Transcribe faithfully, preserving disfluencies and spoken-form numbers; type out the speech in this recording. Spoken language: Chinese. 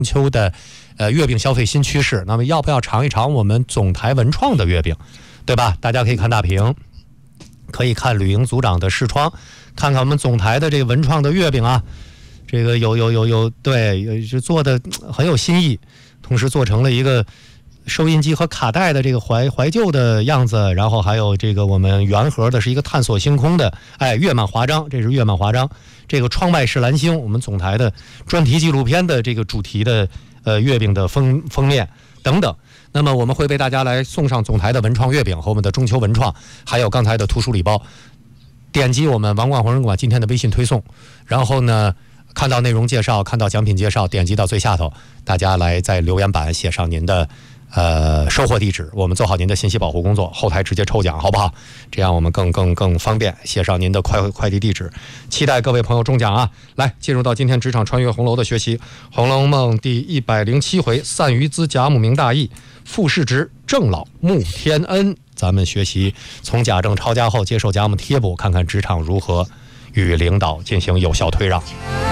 秋的呃月饼消费新趋势，那么要不要尝一尝我们总台文创的月饼，对吧？大家可以看大屏，可以看吕营组长的视窗，看看我们总台的这个文创的月饼啊，这个有有有有对，有是做的很有新意，同时做成了一个收音机和卡带的这个怀怀旧的样子，然后还有这个我们圆盒的是一个探索星空的，哎，月满华章，这是月满华章。这个窗外是蓝星，我们总台的专题纪录片的这个主题的呃月饼的封封面等等。那么我们会为大家来送上总台的文创月饼和我们的中秋文创，还有刚才的图书礼包。点击我们王冠红人馆今天的微信推送，然后呢看到内容介绍，看到奖品介绍，点击到最下头，大家来在留言板写上您的呃收货地址，我们做好您的信息保护工作，后台直接抽奖，好不好？这样我们更更更方便，写上您的快快递地址，期待各位朋友中奖啊！来，进入到今天职场穿越红楼的学习，《红楼梦》第一百零七回，散于资贾母明大义，副世职郑老穆天恩。咱们学习从贾政抄家后接受贾母贴补，看看职场如何与领导进行有效推让。